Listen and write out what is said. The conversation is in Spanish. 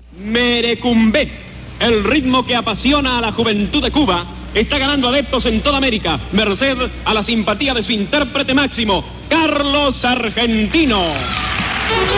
Merecumbe, el ritmo que apasiona a la juventud de Cuba, está ganando adeptos en toda América, merced a la simpatía de su intérprete máximo, Carlos Argentino.